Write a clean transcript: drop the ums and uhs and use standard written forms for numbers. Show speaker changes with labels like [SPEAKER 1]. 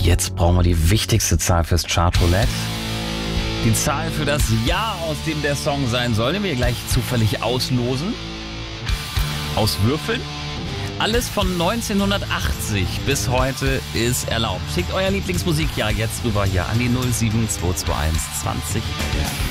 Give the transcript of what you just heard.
[SPEAKER 1] Jetzt brauchen wir die wichtigste Zahl fürs Chartroulette. Die Zahl für das Jahr, aus dem der Song sein soll, den wir gleich zufällig auslosen. Auswürfeln. Alles von 1980 bis heute ist erlaubt. Schickt euer Lieblingsmusikjahr jetzt rüber hier an die 07221 2011.